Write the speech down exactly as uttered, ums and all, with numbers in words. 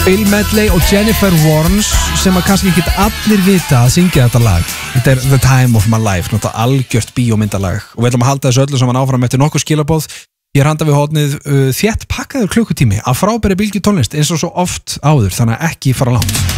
Bill Medley og Jennifer Warnes sem að kannski ekki allir vita að syngja þetta lag. Þetta er The Time of My Life, náttúrulega algjört bíómyndalag og við ætlum að halda þessu öllu saman áfram eftir nokkuð skilaboð. Ég er handa við hóðnið uh, þétt pakkaður klukkutími af frábæri bylgju tónlist eins og svo oft áður, þannig að ekki fara langt.